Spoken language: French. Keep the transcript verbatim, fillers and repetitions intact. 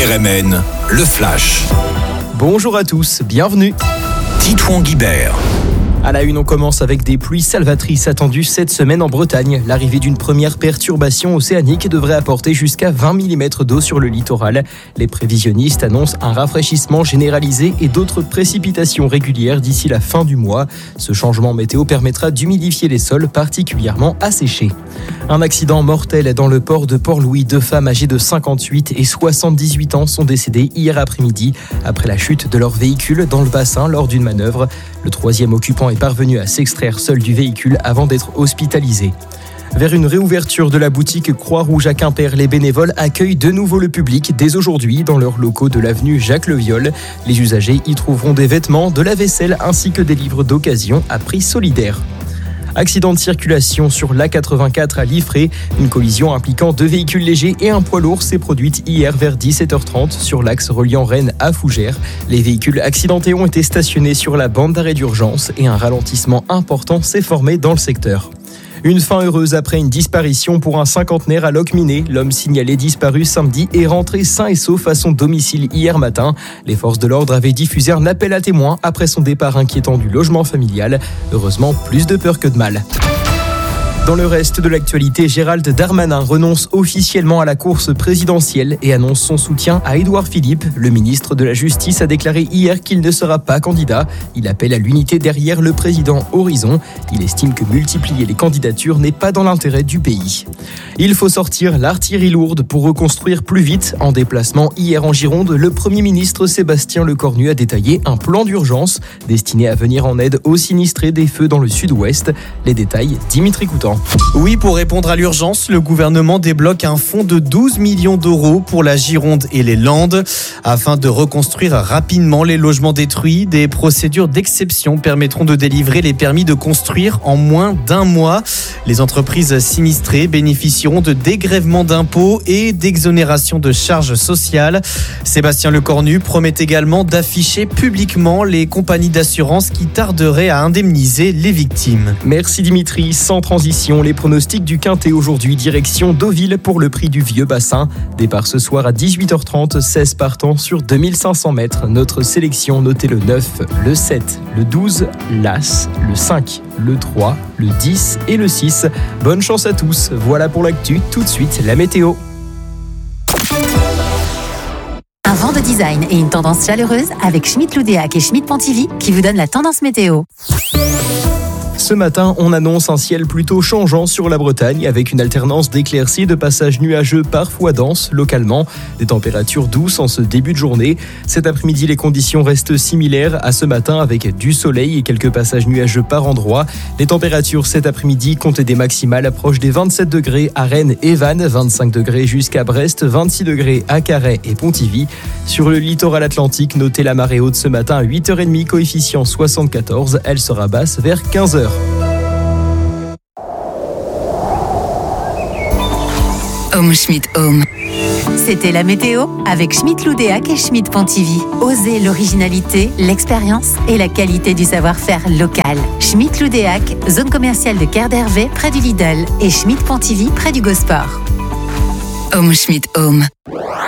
R M N, le Flash. Bonjour à tous, bienvenue. Titouan Guibert. À la une, on commence avec des pluies salvatrices attendues cette semaine en Bretagne. L'arrivée d'une première perturbation océanique devrait apporter jusqu'à vingt millimètres d'eau sur le littoral. Les prévisionnistes annoncent un rafraîchissement généralisé et d'autres précipitations régulières d'ici la fin du mois. Ce changement météo permettra d'humidifier les sols particulièrement asséchés. Un accident mortel dans le port de Port-Louis. Deux femmes âgées de cinquante-huit et soixante-dix-huit ans sont décédées hier après-midi après la chute de leur véhicule dans le bassin lors d'une manœuvre. Le troisième occupant est parvenu à s'extraire seul du véhicule avant d'être hospitalisé. Vers une réouverture de la boutique Croix-Rouge à Quimper, les bénévoles accueillent de nouveau le public dès aujourd'hui dans leurs locaux de l'avenue Jacques-Le-Viol. Les usagers y trouveront des vêtements, de la vaisselle ainsi que des livres d'occasion à prix solidaire. Accident de circulation sur l'A quatre-vingt-quatre à Liffré. Une collision impliquant deux véhicules légers et un poids lourd s'est produite hier vers dix-sept heures trente sur l'axe reliant Rennes à Fougères. Les véhicules accidentés ont été stationnés sur la bande d'arrêt d'urgence et un ralentissement important s'est formé dans le secteur. Une fin heureuse après une disparition pour un cinquantenaire à Locminé. L'homme signalé disparu samedi est rentré sain et sauf à son domicile hier matin. Les forces de l'ordre avaient diffusé un appel à témoins après son départ inquiétant du logement familial. Heureusement, plus de peur que de mal. Dans le reste de l'actualité, Gérald Darmanin renonce officiellement à la course présidentielle et annonce son soutien à Édouard Philippe. Le ministre de la Justice a déclaré hier qu'il ne sera pas candidat. Il appelle à l'unité derrière le président Horizon. Il estime que multiplier les candidatures n'est pas dans l'intérêt du pays. Il faut sortir l'artillerie lourde pour reconstruire plus vite. En déplacement hier en Gironde, le Premier ministre Sébastien Lecornu a détaillé un plan d'urgence destiné à venir en aide aux sinistrés des feux dans le sud-ouest. Les détails, Dimitri Coutan. Oui, pour répondre à l'urgence, le gouvernement débloque un fonds de douze millions d'euros pour la Gironde et les Landes. Afin de reconstruire rapidement les logements détruits, des procédures d'exception permettront de délivrer les permis de construire en moins d'un mois. Les entreprises sinistrées bénéficieront de dégrèvements d'impôts et d'exonérations de charges sociales. Sébastien Lecornu promet également d'afficher publiquement les compagnies d'assurance qui tarderaient à indemniser les victimes. Merci Dimitri, sans transition. Les pronostics du Quintet aujourd'hui, direction Deauville pour le prix du Vieux Bassin. Départ ce soir à dix-huit heures trente, seize partants sur deux mille cinq cents mètres. Notre sélection, notez le neuf, le sept, le douze, l'As, le cinq, le trois, le dix et le six. Bonne chance à tous. Voilà pour l'actu. Tout de suite, la météo. Un vent de design et une tendance chaleureuse avec Schmitt-Loudéac et Schmitt-Pontivy qui vous donnent la tendance météo. Ce matin, on annonce un ciel plutôt changeant sur la Bretagne avec une alternance d'éclaircies et de passages nuageux parfois denses localement. Des températures douces en ce début de journée. Cet après-midi, les conditions restent similaires à ce matin avec du soleil et quelques passages nuageux par endroits. Les températures cet après-midi comptent des maximales approches des vingt-sept degrés à Rennes et Vannes, vingt-cinq degrés jusqu'à Brest, vingt-six degrés à Carhaix et Pontivy. Sur le littoral atlantique, notez la marée haute ce matin à huit heures trente, coefficient soixante-quatorze. Elle sera basse vers quinze heures. Home Schmitt Home. C'était la météo avec Schmitt-Loudéac et Schmitt-Pontivy. Osez l'originalité, l'expérience et la qualité du savoir-faire local. Schmitt-Loudéac, zone commerciale de Quai d'Hervé près du Lidl et Schmitt-Pontivy près du Gosport. Home Schmitt Home.